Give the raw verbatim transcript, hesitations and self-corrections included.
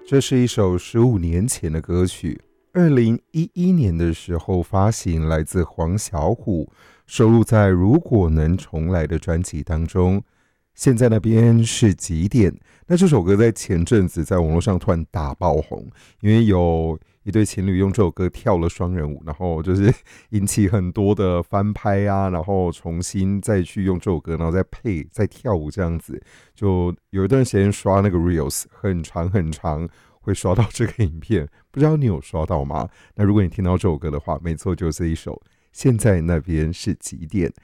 这是一首十五年前的歌曲，二零一一年的时候发行，来自黄小琥，收录在《如果能重来》的专辑当中。现在那边是几点？那这首歌在前阵子在网络上突然大爆红，因为有一对情侣用这首歌跳了双人舞，然后就是引起很多的翻拍啊，然后重新再去用这首歌，然后再配再跳舞这样子，就有一段时间刷那个 reels 很长很长，会刷到这个影片，不知道你有刷到吗？那如果你听到这首歌的话，没错，就是这一首。现在那边是几点？